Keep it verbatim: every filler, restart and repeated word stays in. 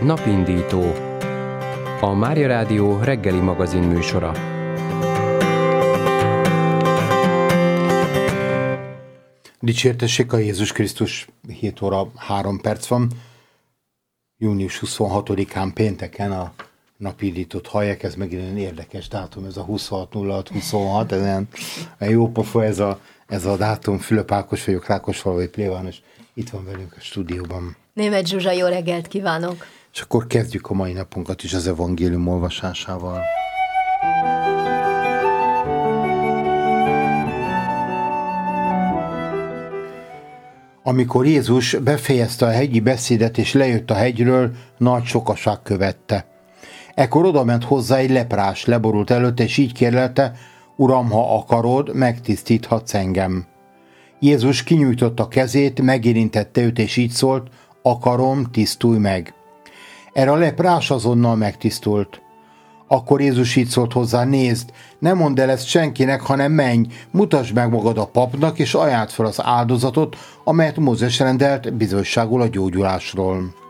Napindító, a Mária Rádió reggeli magazin műsora. Dicsértessék a Jézus Krisztus, hét óra három perc van. június huszonhatodikán pénteken a napindítót hallják, ez megint egy érdekes dátum, ez a huszonhat nulla hat huszonhat, ez olyan jó pofa ez a, ez a dátum. Fülöp Ákos vagyok, Rákosfalvai plébános, itt van velünk a stúdióban. Németh Zsuzsa, jó reggelt kívánok! És akkor kezdjük a mai napunkat is az evangélium olvasásával. Amikor Jézus befejezte a hegyi beszédet és lejött a hegyről, nagy sokaság követte. Ekkor odament hozzá egy leprás, leborult előtte, és így kérlelte: Uram, ha akarod, megtisztíthatsz engem. Jézus kinyújtotta kezét, megérintette őt, és így szólt: akarom, tisztulj meg. Erre a leprás azonnal megtisztult. Akkor Jézus így szólt hozzá: nézd, ne mondd el ezt senkinek, hanem menj, mutasd meg magad a papnak, és ajánld fel az áldozatot, amelyet Mózes rendelt bizonyságul a gyógyulásról.